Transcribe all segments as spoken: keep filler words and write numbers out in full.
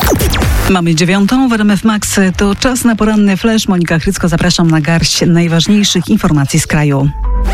Mamy dziewiątą w R M F Max. To czas na poranny flash. Monika Chrycko, zapraszam na garść najważniejszych informacji z kraju.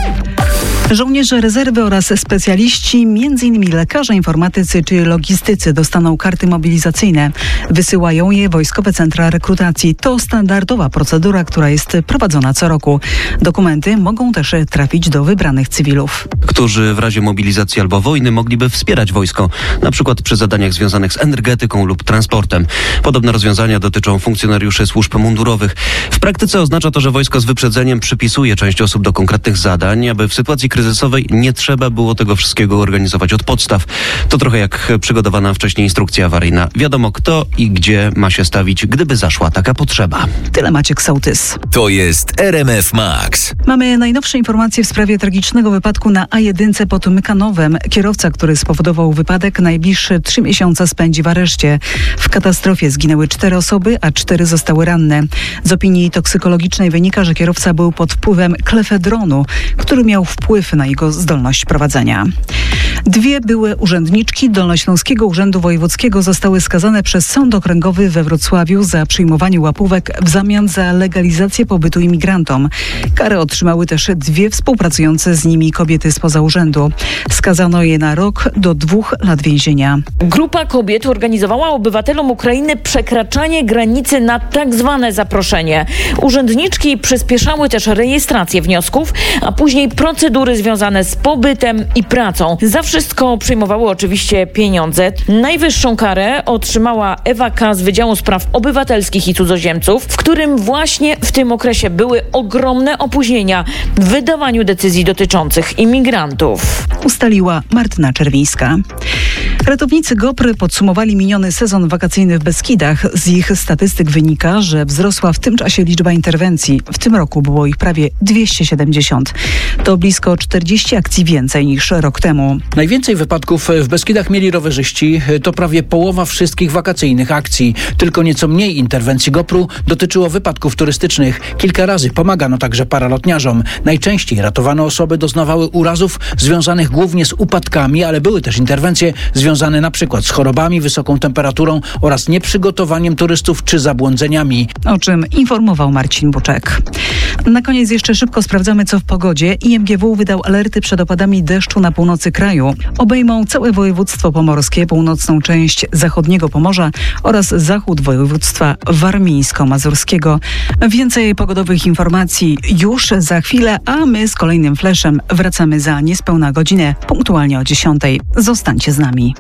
Żołnierze rezerwy oraz specjaliści, między innymi lekarze, informatycy czy logistycy, dostaną karty mobilizacyjne. Wysyłają je Wojskowe Centra Rekrutacji. To standardowa procedura, która jest prowadzona co roku. Dokumenty mogą też trafić do wybranych cywilów, którzy w razie mobilizacji albo wojny mogliby wspierać wojsko, na przykład przy zadaniach związanych z energetyką lub transportem. Podobne rozwiązania dotyczą funkcjonariuszy służb mundurowych. W praktyce oznacza to, że wojsko z wyprzedzeniem przypisuje część osób do konkretnych zadań, aby w sytuacji kryzysowej nie trzeba było tego wszystkiego organizować od podstaw. To trochę jak przygotowana wcześniej instrukcja awaryjna. Wiadomo, kto i gdzie ma się stawić, gdyby zaszła taka potrzeba. Tyle Maciek Sołtys. To jest R M F Max. Mamy najnowsze informacje w sprawie tragicznego wypadku na A jeden pod Mykanowem. Kierowca, który spowodował wypadek, najbliższe trzy miesiące spędzi w areszcie. W katastrofie zginęły cztery osoby, a cztery zostały ranne. Z opinii toksykologicznej wynika, że kierowca był pod wpływem klefedronu, który miał wpływ na jego zdolność prowadzenia. Dwie były urzędniczki Dolnośląskiego Urzędu Wojewódzkiego zostały skazane przez Sąd Okręgowy we Wrocławiu za przyjmowanie łapówek w zamian za legalizację pobytu imigrantom. Karę otrzymały też dwie współpracujące z nimi kobiety spoza urzędu. Skazano je na rok do dwóch lat więzienia. Grupa kobiet organizowała obywatelom Ukrainy przekraczanie granicy na tak zwane zaproszenie. Urzędniczki przyspieszały też rejestrację wniosków, a później procedury związane z pobytem i pracą. Za wszystko przyjmowały oczywiście pieniądze. Najwyższą karę otrzymała Ewa K. z Wydziału Spraw Obywatelskich i Cudzoziemców, w którym właśnie w tym okresie były ogromne opóźnienia w wydawaniu decyzji dotyczących imigrantów. Ustaliła Martyna Czerwińska. Ratownicy GOPR podsumowali miniony sezon wakacyjny w Beskidach. Z ich statystyk wynika, że wzrosła w tym czasie liczba interwencji. W tym roku było ich prawie dwieście siedemdziesiąt. To blisko czterdzieści akcji więcej niż rok temu. Najwięcej wypadków w Beskidach mieli rowerzyści. To prawie połowa wszystkich wakacyjnych akcji. Tylko nieco mniej interwencji GOPR-u dotyczyło wypadków turystycznych. Kilka razy pomagano także paralotniarzom. Najczęściej ratowane osoby doznawały urazów związanych głównie z upadkami, ale były też interwencje związane na przykład z chorobami, wysoką temperaturą oraz nieprzygotowaniem turystów czy zabłądzeniami. O czym informował Marcin Buczek. Na koniec jeszcze szybko sprawdzamy, co w pogodzie. I M G W wydał alerty przed opadami deszczu na północy kraju. Obejmą całe województwo pomorskie, północną część zachodniego Pomorza oraz zachód województwa warmińsko-mazurskiego. Więcej pogodowych informacji już za chwilę, a my z kolejnym fleszem wracamy za niespełna godzinę, punktualnie o dziesiątej. Zostańcie z nami.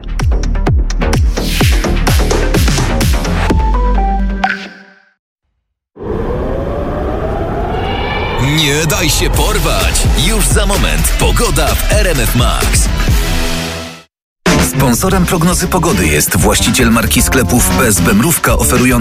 Nie daj się porwać! Już za moment pogoda w R M F Max. Sponsorem prognozy pogody jest właściciel marki sklepów P S B Mrówka, oferujący